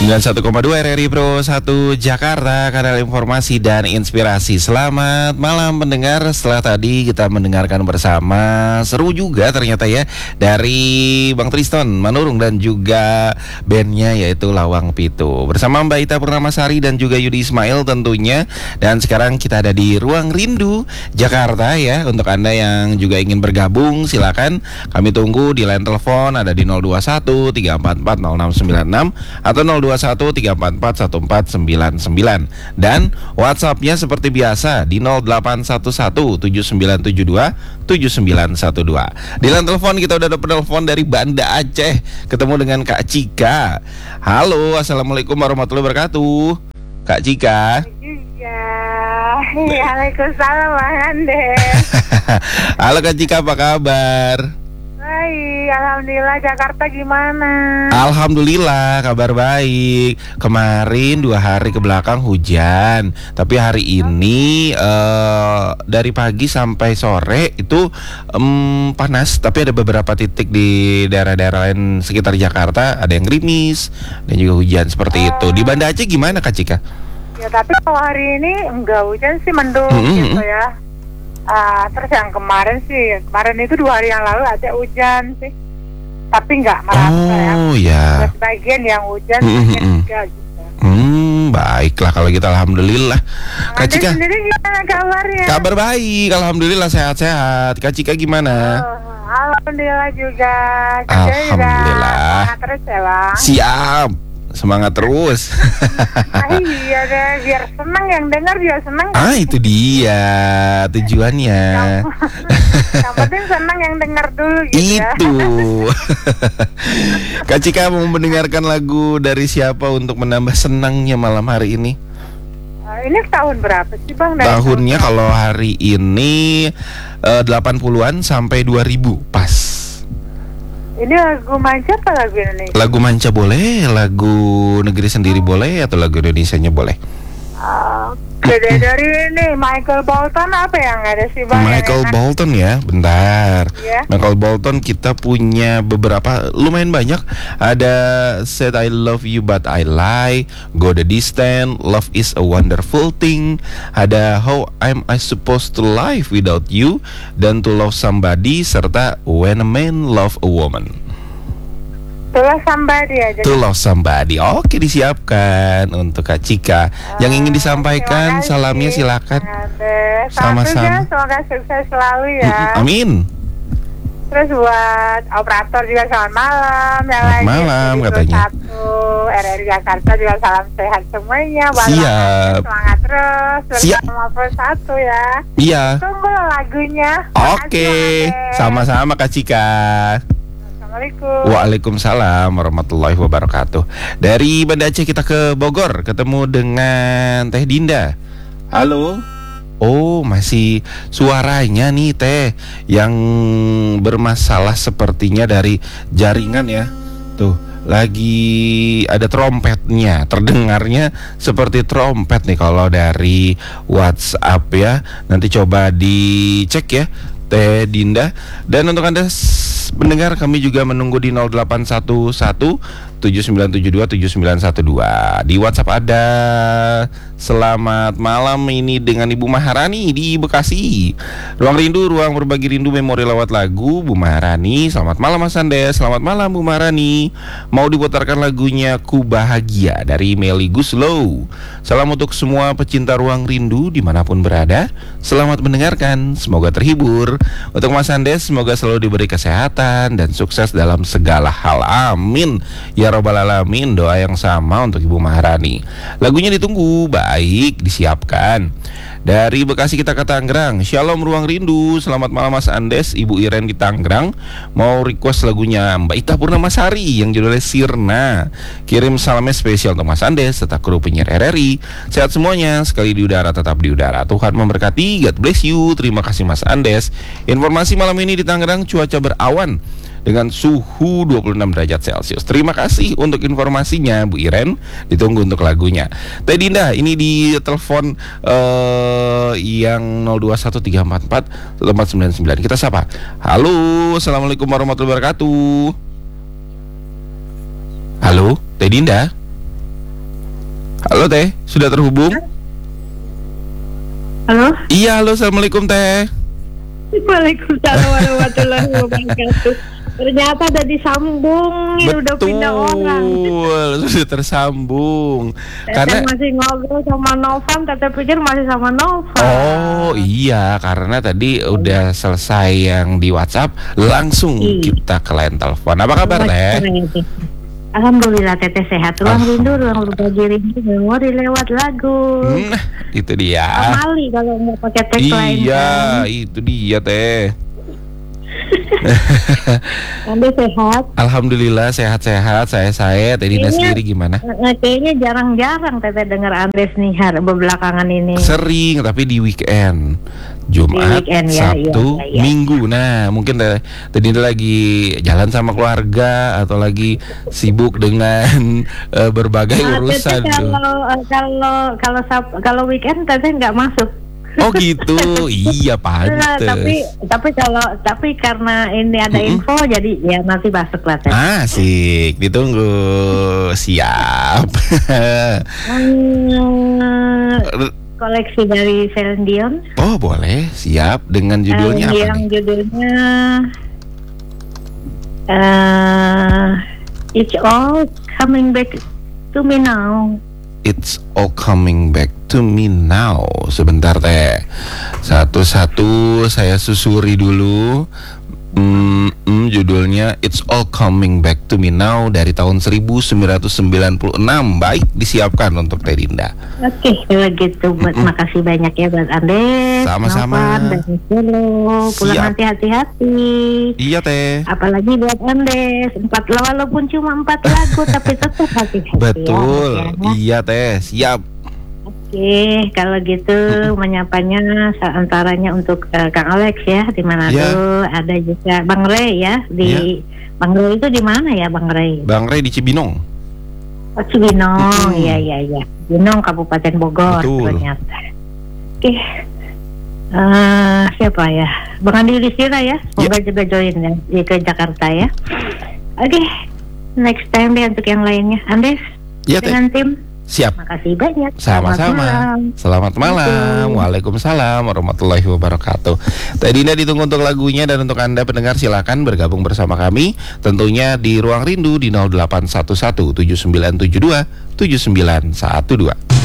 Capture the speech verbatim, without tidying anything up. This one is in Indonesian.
sembilan puluh satu koma dua R R I Pro satu Jakarta, kanal informasi dan inspirasi. Selamat malam pendengar. Setelah tadi kita mendengarkan bersama, seru juga ternyata ya, dari Bang Triston Manurung dan juga bandnya yaitu Lawang Pitu, bersama Mbak Ita Purnamasari dan juga Yudi Ismail tentunya. Dan sekarang kita ada di Ruang Rindu Jakarta ya. Untuk Anda yang juga ingin bergabung, silakan kami tunggu di line telepon, ada di nol dua satu tiga empat empat nol enam sembilan enam atau nol dua satu tiga empat empat satu empat sembilan sembilan, dan WhatsApp-nya seperti biasa di nol delapan satu satu tujuh sembilan tujuh dua tujuh sembilan satu dua. Di line telepon kita udah ada penelpon dari Banda Aceh, ketemu dengan Kak Cika. Halo, assalamualaikum warahmatullahi wabarakatuh, Kak Cika. Iya, waalaikumsalam Bang Andes. Halo Kak Cika, apa kabar? Baik, alhamdulillah. Jakarta gimana? Alhamdulillah, kabar baik. Kemarin dua hari ke belakang hujan, tapi hari ini uh, dari pagi sampai sore itu um, panas. Tapi ada beberapa titik di daerah-daerah lain sekitar Jakarta ada yang gerimis dan juga hujan seperti oh. itu. Di Banda Aceh gimana Kak Cika? Ya tapi kalau hari ini enggak hujan sih, mendung mm-hmm. gitu ya. Uh, terus yang kemarin sih, kemarin itu dua hari yang lalu ada hujan sih, tapi nggak merata ya. Oh ya. Sebagian yang hujan, mm-hmm. sebagian enggak gitu. Hmm, baiklah kalau gitu, alhamdulillah. Kak Cika sendiri gimana kabarnya? Kabar baik, alhamdulillah, sehat-sehat. Kak Cika gimana? Oh, alhamdulillah juga. Alhamdulillah. Juga terus ya Bang. Siap. Semangat terus. Ah, iya deh, biar senang yang dengar, biar senang. Ah itu dia tujuannya. Yang, yang penting senang yang dengar dulu gitu. Itu. Ya. Kak Cika mau mendengarkan lagu dari siapa untuk menambah senangnya malam hari ini? Uh, ini tahun berapa sih Bang? Dari Tahunnya tahun kalau hari ini uh, delapan puluhan sampai dua ribu pas. Ini lagu manca apa lagu Indonesia? Lagu manca boleh, lagu negeri sendiri boleh, atau lagu Indonesianya boleh. Uh, Beda dari ini Michael Bolton apa yang ada sih Bang? Michael Bolton ya, bentar. Yeah. Michael Bolton kita punya beberapa, lumayan banyak. Ada Said I Love You But I Lie, Go the Distance, Love Is a Wonderful Thing. Ada How Am I Supposed to Live Without You, dan To Love Somebody, serta When a Man Love a Woman. To Love Somebody aja. To Love Somebody. Oke, disiapkan untuk Kak Cika. Yang ingin disampaikan salamnya silakan. Sama-sama. Semoga sukses selalu ya. Amin. Terus buat operator juga selamat malam. Yang selamat malam katanya. Satu R R I Jakarta juga salam sehat semuanya. Siap. Semangat terus. Siap. Bersama satu ya. Iya. Tunggu lagunya. Oke. Sama-sama Kak Cika. Assalamualaikum. Waalaikumsalam warahmatullahi wabarakatuh. Dari Banda Aceh kita ke Bogor, ketemu dengan Teh Dinda. Halo. Oh, masih suaranya nih Teh yang bermasalah sepertinya dari jaringan ya. Tuh, lagi ada trompetnya, terdengarnya seperti trompet nih kalau dari WhatsApp ya. Nanti coba dicek ya Teh Dinda. Dan untuk Anda mendengar, kami juga menunggu di nol delapan satu satu tujuh sembilan tujuh dua tujuh sembilan satu dua. Di WhatsApp ada selamat malam ini dengan Ibu Maharani di Bekasi. Ruang Rindu, ruang berbagi rindu, memori lewat lagu. Bu Maharani, selamat malam Mas Andes. Selamat malam Bu Maharani. Mau diputarkan lagunya Ku Bahagia dari Melly Guslow. Salam untuk semua pecinta Ruang Rindu dimanapun berada. Selamat mendengarkan, semoga terhibur. Untuk Mas Andes, semoga selalu diberi kesehatan dan sukses dalam segala hal. Amin ya robbal alamin. Doa yang sama untuk Ibu Maharani. Lagunya ditunggu, baik, disiapkan. Dari Bekasi kita ke Tangerang. Shalom Ruang Rindu, selamat malam Mas Andes. Ibu Iren di Tangerang mau request lagunya Mbak Ita Purnamasari yang judulnya Sirna. Kirim salamnya spesial untuk Mas Andes serta kru penyiar R R I. Sehat semuanya, sekali di udara tetap di udara. Tuhan memberkati, God bless you. Terima kasih Mas Andes. Informasi malam ini di Tangerang cuaca berawan dengan suhu dua puluh enam derajat Celcius. Terima kasih untuk informasinya Bu Iren. Ditunggu untuk lagunya. Teh Dinda, ini di telepon uh, yang nol dua satu tiga empat empat satu empat sembilan sembilan. Kita sapa. Halo, assalamualaikum warahmatullahi wabarakatuh. Halo, Teh Dinda. Halo Teh, sudah terhubung? Halo? Iya, halo, assalamualaikum Teh. Waalaikumsalam warahmatullahi wabarakatuh. Ternyata udah disambung, ini udah pindah orang. Betul, sudah tersambung. Teteh Karena masih ngobrol sama Novan, Teteh pikir masih sama Novan. Oh iya, karena tadi udah selesai yang di WhatsApp, langsung Iya. kita ke line telepon. Apa kabar Teh? Alhamdulillah Teteh sehat. Ruang rindu, ruang berbagi rindu, memori lewat lagu. Hmm, itu dia. Amali kalau nggak pakai tagline. Iya, kan. itu dia Teh. Anda sehat? Alhamdulillah sehat-sehat. Saya saya Teh Dina Kayaknya- sendiri gimana? Nah, kayaknya jarang-jarang Teteh dengar Andes nih har belakangan ini. Sering, tapi di weekend. Jumat, Di weekend, ya, Sabtu, iya, iya, iya. Minggu. Nah, mungkin Teh Teh Dina lagi jalan sama keluarga atau lagi sibuk dengan eh, berbagai Nah, urusan Teteh tuh. kalau kalau kalau Sab- kalau weekend Teteh nggak masuk. Oh gitu, iya Nah, pantes. tapi tapi kalau tapi karena ini ada Mm-mm. info jadi ya nanti masuk lah Teh. Asik, ditunggu. Siap. Hmm, koleksi dari Celine Dion. Oh boleh, siap. Dengan judulnya Eh, apa yang nih? judulnya eh It's All Coming Back to Me Now. It's all coming back to me now. Sebentar Teh, satu-satu saya susuri dulu. Hmm, hmm, judulnya It's All Coming Back to Me Now dari tahun seribu sembilan ratus sembilan puluh enam. Baik, disiapkan untuk Teh Dinda. Oke, kalau gitu buat Mm-mm. makasih banyak ya buat Andes, Sama-sama. Novan, dan Solo. Pulang Siap. nanti hati-hati. Iya Teh. Apalagi buat Andes, empat walaupun cuma empat lagu tapi tetap hati-hati. Betul. Ya, ya. Iya Teh, siap. Oke, kalau gitu menyapanya antaranya untuk eh, Kang Alex ya di Manado, Ya. ada juga Bang Ray ya di Bang Ray itu di mana ya Bang Ray? Bang Ray di Cibinong. Oh, Cibinong, Mm-mm. iya iya iya. Cibinong Kabupaten Bogor Betul. ternyata. Oke. Eh, siapa ya? Bang Andi Listira ya. Semoga juga join ya di ke Jakarta ya. Oke. Next time deh untuk yang lainnya. Andes Iya Teh. dengan tim. Siap. Makasih banyak. Sama-sama. Selamat malam. Selamat malam. Waalaikumsalam warahmatullahi wabarakatuh. Teh Dinda ditunggu untuk lagunya, dan untuk Anda pendengar silakan bergabung bersama kami tentunya di Ruang Rindu di nol delapan satu satu tujuh sembilan tujuh dua tujuh sembilan satu dua.